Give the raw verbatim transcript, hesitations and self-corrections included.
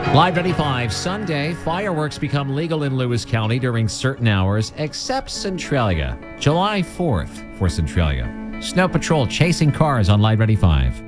Live ninety-five, Sunday, fireworks become legal in Lewis County during certain hours, except Centralia. July fourth for Centralia. Snow Patrol chasing cars on Live ninety-five.